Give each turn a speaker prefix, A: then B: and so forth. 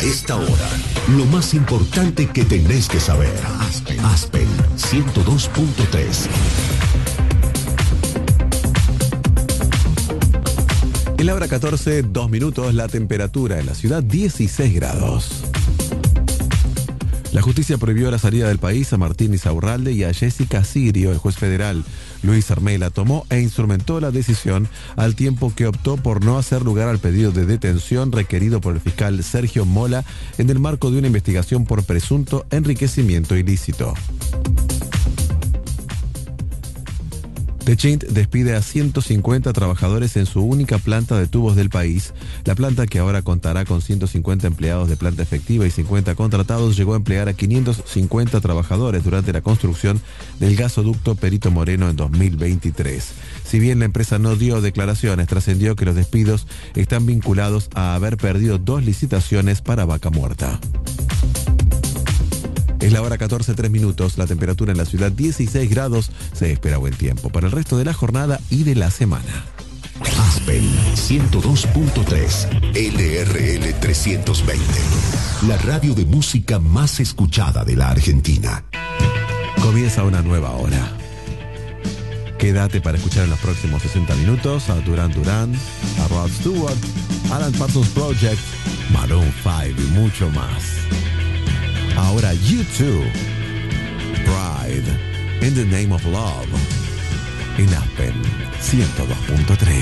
A: esta hora, lo más importante que tenés que saber. Aspen 102.3.
B: En la hora 14, 2 minutos, la temperatura en la ciudad 16 grados. La justicia prohibió la salida del país a Martín Insaurralde y a Jessica Sirio. El juez federal Luis Armela tomó e instrumentó la decisión al tiempo que optó por no hacer lugar al pedido de detención requerido por el fiscal Sergio Mola en el marco de una investigación por presunto enriquecimiento ilícito. Techint despide a 150 trabajadores en su única planta de tubos del país. La planta, que ahora contará con 150 empleados de planta efectiva y 50 contratados, llegó a emplear a 550 trabajadores durante la construcción del gasoducto Perito Moreno en 2023. Si bien la empresa no dio declaraciones, trascendió que los despidos están vinculados a haber perdido 2 licitaciones para Vaca Muerta. Es la hora 14, 3 minutos, la temperatura en la ciudad 16 grados, se espera buen tiempo para el resto de la jornada y de la semana.
A: Aspen 102.3, LRL 320, la radio de música más escuchada de la Argentina.
B: Comienza una nueva hora. Quédate para escuchar en los próximos 60 minutos a Duran Duran, a Rod Stewart, Alan Parsons Project, Maroon 5 y mucho más. Ahora U2, Pride, In the Name of Love, en Aspen 102.3.